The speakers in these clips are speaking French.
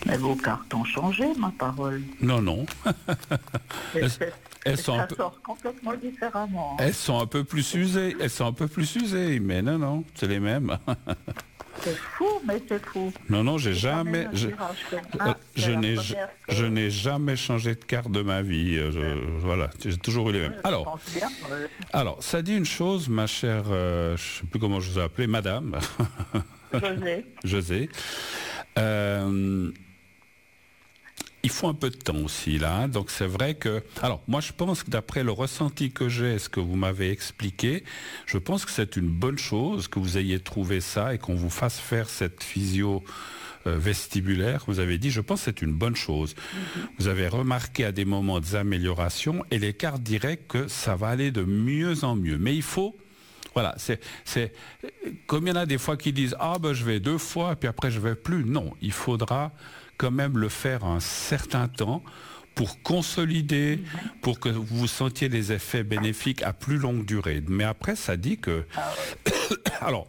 Mais vos cartes ont changé, ma parole. Non, non. Elles, elles sont un Ça peu, sort complètement différemment. elles sont un peu plus usées. Elles sont un peu plus usées. Mais non, non, c'est les mêmes. C'est fou, mais c'est fou. Non, non, j'ai C'est quand jamais. même un tirage que- Je c'est la n'ai, première que- je n'ai jamais changé de carte de ma vie. Voilà, j'ai toujours eu les mêmes. Je Alors, pense bien, ça dit une chose, ma chère, je ne sais plus comment je vous ai appelé, madame, José. José. Euh, il faut un peu de temps aussi là, hein. Donc c'est vrai que... Alors moi je pense que d'après le ressenti que j'ai, ce que vous m'avez expliqué, je pense que c'est une bonne chose que vous ayez trouvé ça et qu'on vous fasse faire cette physio vestibulaire. Vous avez dit, je pense que c'est une bonne chose. Vous avez remarqué à des moments des améliorations et les cartes diraient que ça va aller de mieux en mieux. Mais il faut... Voilà, c'est comme il y en a des fois qui disent ah ben je vais 2 fois puis après je vais plus. Non, il faudra quand même le faire un certain temps pour consolider, pour que vous sentiez les effets bénéfiques à plus longue durée. Mais après ça dit que alors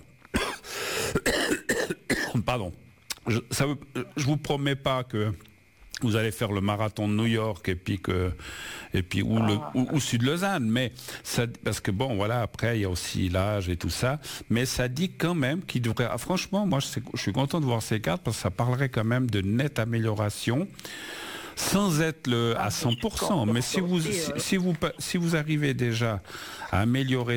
pardon, je vous promets pas que vous allez faire le marathon de New York et puis ou Sud Lausanne, mais ça, parce que bon voilà, après il y a aussi l'âge et tout ça, mais ça dit quand même qu'il devrait, franchement moi je suis content de voir ces cartes parce que ça parlerait quand même de nette amélioration sans être à 100%, mais si vous arrivez déjà à améliorer